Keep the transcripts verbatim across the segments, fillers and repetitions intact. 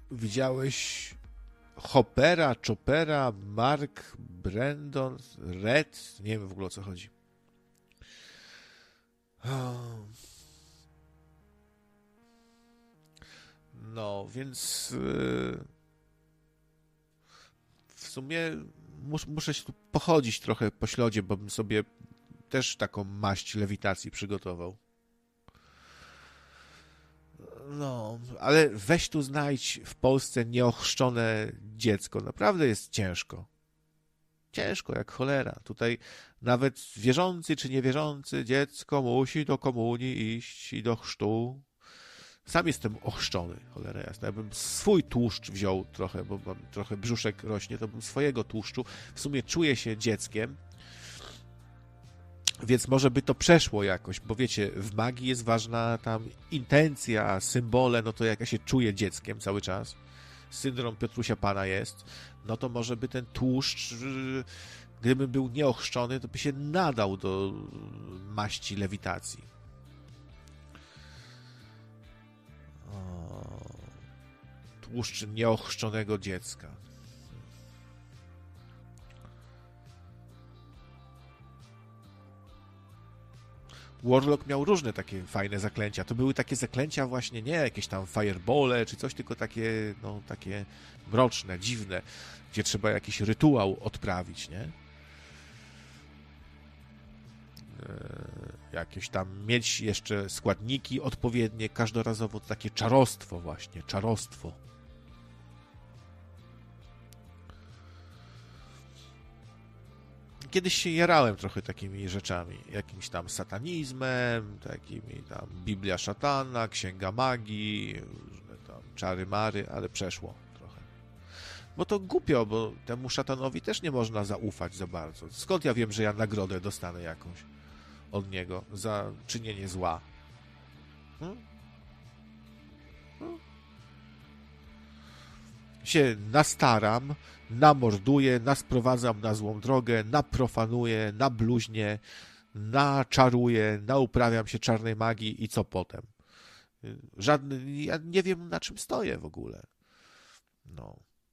widziałeś Hoppera, Choppera, Mark, Brandon, Red? Nie wiem w ogóle o co chodzi. No, więc yy, w sumie mus, muszę się tu pochodzić trochę po ślodzie, bo bym sobie też taką maść lewitacji przygotował. No, ale weź tu znajdź w Polsce nieochrzczone dziecko. Naprawdę jest ciężko. Ciężko jak cholera. Tutaj nawet wierzący czy niewierzący dziecko musi do komunii iść i do chrztu. Sam jestem ochrzczony, cholera jasna. Ja bym swój tłuszcz wziął trochę, bo mam trochę brzuszek rośnie, to bym swojego tłuszczu. W sumie czuję się dzieckiem, więc może by to przeszło jakoś, bo wiecie, w magii jest ważna tam intencja, symbole, no to jak ja się czuję dzieckiem cały czas, syndrom Piotrusia Pana jest, no to może by ten tłuszcz, gdybym był nieochrzczony, to by się nadał do maści lewitacji. O, tłuszcz nieochrzczonego dziecka. Warlock miał różne takie fajne zaklęcia. To były takie zaklęcia właśnie, nie jakieś tam firebole czy coś, tylko takie, no, takie mroczne, dziwne, gdzie trzeba jakiś rytuał odprawić, nie? Eee, jakieś tam mieć jeszcze składniki odpowiednie, każdorazowo to takie czarostwo właśnie, czarostwo. Kiedyś się jarałem trochę takimi rzeczami, jakimś tam satanizmem, takimi tam Biblia szatana, księga magii, różne tam czary mary, ale przeszło trochę. Bo to głupio, bo temu szatanowi też nie można zaufać za bardzo. Skąd ja wiem, że ja nagrodę dostanę jakąś od niego za czynienie zła? Hmm? Hmm? Się nastaram, namorduję, nasprowadzam na złą drogę, naprofanuję, nabluźnię, naczaruję, nauprawiam się czarnej magii i co potem? Żadny, ja nie wiem, na czym stoję w ogóle. No.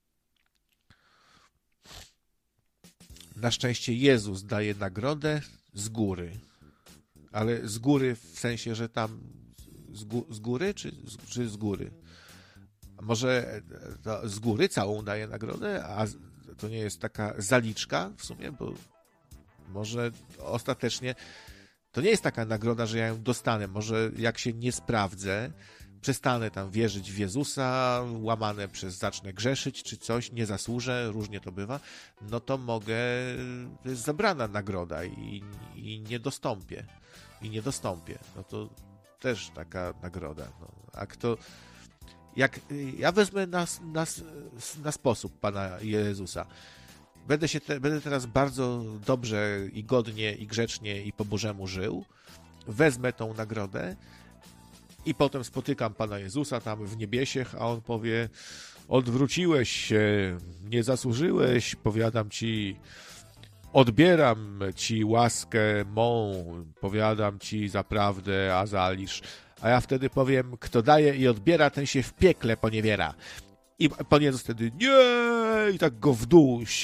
Na szczęście Jezus daje nagrodę z góry. Ale z góry w sensie, że tam z, gó- z góry czy, czy z góry? Może z góry całą daje nagrodę, a to nie jest taka zaliczka w sumie, bo może ostatecznie to nie jest taka nagroda, że ja ją dostanę. Może jak się nie sprawdzę, przestanę tam wierzyć w Jezusa, łamane przez zacznę grzeszyć czy coś, nie zasłużę, różnie to bywa, no to mogę, to jest zabrana nagroda i, i nie dostąpię. I nie dostąpię. No to też taka nagroda. No, a kto Jak ja wezmę na, na, na sposób Pana Jezusa, będę, się te, będę teraz bardzo dobrze i godnie i grzecznie i po Bożemu żył, wezmę tą nagrodę i potem spotykam Pana Jezusa tam w niebiesiech, a On powie: odwróciłeś się, nie zasłużyłeś, powiadam Ci, odbieram Ci łaskę mą, powiadam Ci zaprawdę, a zalisz. A ja wtedy powiem: kto daje i odbiera, ten się w piekle poniewiera. I Pan Jezus wtedy: nie! I tak go w dół